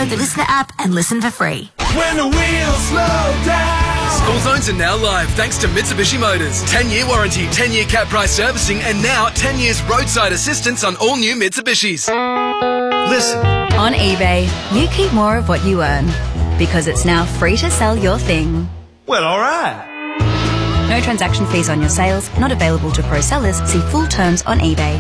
Download the Listener app and listen for free. When the wheels slow down. School zones are now live thanks to Mitsubishi Motors. 10-year warranty, 10-year cap price servicing, and now 10 years roadside assistance on all new Mitsubishis. Listen. On eBay, you keep more of what you earn because it's now free to sell your thing. Well, all right. No transaction fees on your sales, not available to pro sellers. See full terms on eBay.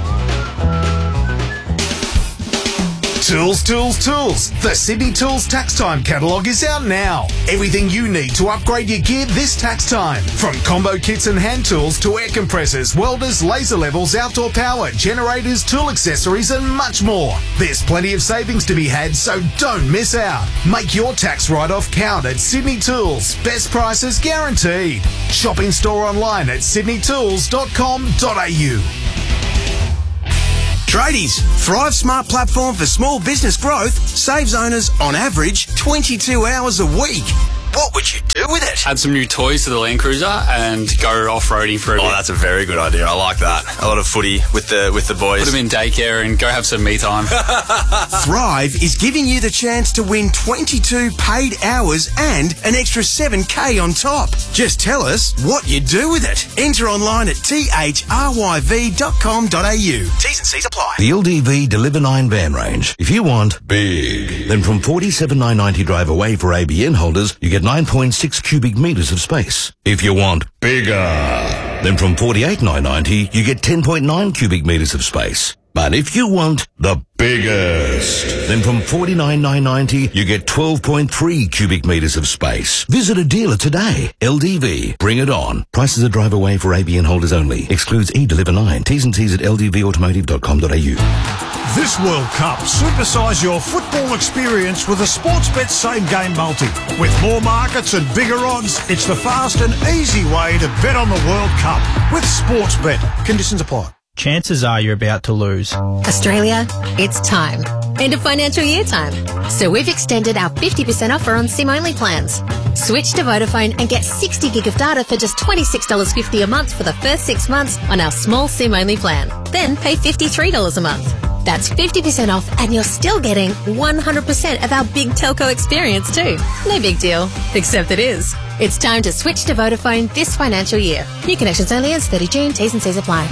Tools, tools, tools. The Sydney Tools Tax Time catalogue is out now. Everything you need to upgrade your gear this tax time. From combo kits and hand tools to air compressors, welders, laser levels, outdoor power, generators, tool accessories and much more. There's plenty of savings to be had, so don't miss out. Make your tax write-off count at Sydney Tools. Best prices guaranteed. Shop in store online at sydneytools.com.au. Tradies, Thrive Smart platform for small business growth saves owners, on average, 22 hours a week. What would you do with it? Add some new toys to the Land Cruiser and go off-roading for a bit. Oh, that's a very good idea. I like that. A lot of footy with the boys. Put them in daycare and go have some me time. Thrive is giving you the chance to win 22 paid hours and an extra $7K on top. Just tell us what you do with it. Enter online at thryv.com.au. T's and C's apply. The LDV Deliver 9 van range. If you want big, then from $47,990 drive away for ABN holders, you get 9.6 cubic metres of space. If you want bigger, then from $48,990 you get 10.9 cubic metres of space. But if you want the biggest, then from $49,990 you get 12.3 cubic metres of space. Visit a dealer today. LDV. Bring it on. Prices are drive away for ABN holders only. Excludes eDeliver 9. T's and C's at ldvautomotive.com.au. This World Cup, supersize your football experience with a Sportsbet same-game multi. With more markets and bigger odds, it's the fast and easy way to bet on the World Cup with Sportsbet. Conditions apply. Chances are you're about to lose. Australia, it's time. End of financial year time. So we've extended our 50% offer on SIM-only plans. Switch to Vodafone and get 60 gig of data for just $26.50 a month for the first 6 months on our small SIM-only plan. Then pay $53 a month. That's 50% off and you're still getting 100% of our big telco experience too. No big deal, except it is. It's time to switch to Vodafone this financial year. New connections only as 30 June. T's and C's apply.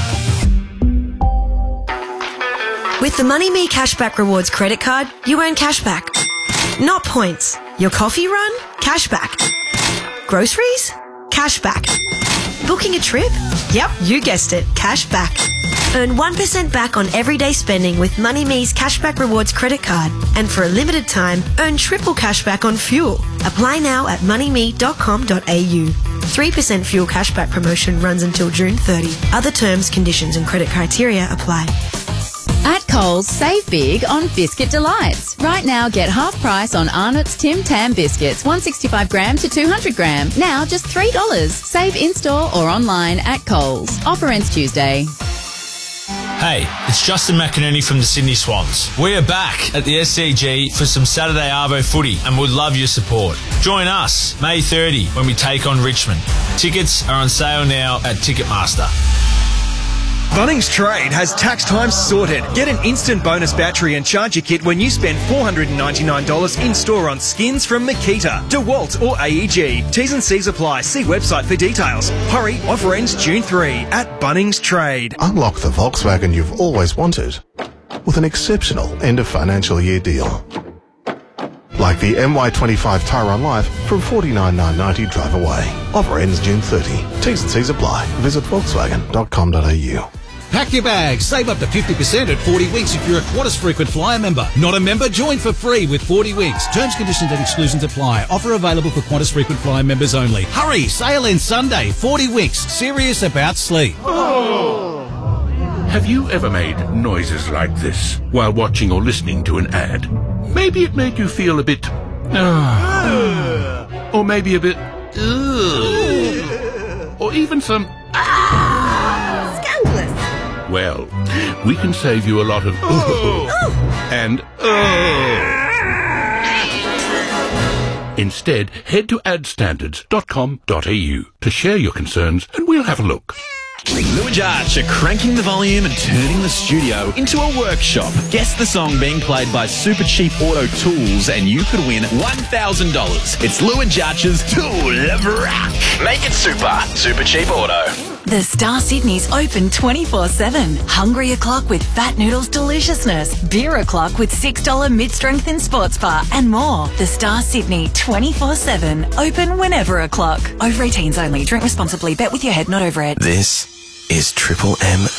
With the MoneyMe Cashback Rewards credit card, you earn cashback. Not points. Your coffee run? Cashback. Groceries? Cashback. Booking a trip? Yep, you guessed it. Cashback. Earn 1% back on everyday spending with MoneyMe's Cashback Rewards credit card. And for a limited time, earn triple cashback on fuel. Apply now at moneyme.com.au. 3% fuel cashback promotion runs until June 30. Other terms, conditions and credit criteria apply. At Coles, save big on Biscuit Delights. Right now, get half price on Arnott's Tim Tam biscuits, 165 gram to 200 gram. Now just $3. Save in-store or online at Coles. Offer ends Tuesday. Hey, it's Justin McInerney from the Sydney Swans. We are back at the SCG for some Saturday Arvo footy and would love your support. Join us May 30 when we take on Richmond. Tickets are on sale now at Ticketmaster. Bunnings Trade has tax time sorted. Get an instant bonus battery and charger kit when you spend $499 in-store on skins from Makita, DeWalt or AEG. T's and C's apply. See website for details. Hurry, offer ends June 3 at Bunnings Trade. Unlock the Volkswagen you've always wanted with an exceptional end of financial year deal. Like the MY25 Tyron Life from $49,990 drive away. Offer ends June 30. T's and C's apply. Visit Volkswagen.com.au. Pack your bags. Save up to 50% at 40 weeks if you're a Qantas Frequent Flyer member. Not a member? Join for free with 40 weeks. Terms, conditions and exclusions apply. Offer available for Qantas Frequent Flyer members only. Hurry! Sale ends Sunday. 40 weeks. Serious about sleep. Have you ever made noises like this while watching or listening to an ad? Maybe it made you feel a bit... or maybe a bit... or even some... Scandalous. Well, we can save you a lot of... and... Instead, head to adstandards.com.au to share your concerns and we'll have a look. Lou and Jarch are cranking the volume and turning the studio into a workshop. Guess the song being played by Super Cheap Auto Tools and you could win $1,000. It's Lou and Jarch's Tool of Rock. Make it super. Super Cheap Auto. The Star Sydney's open 24/7. Hungry o'clock with Fat Noodles deliciousness. Beer o'clock with $6 mid-strength in sports bar and more. The Star Sydney 24/7. Open whenever o'clock. Over 18s only. Drink responsibly. Bet with your head, not over it. This is Triple M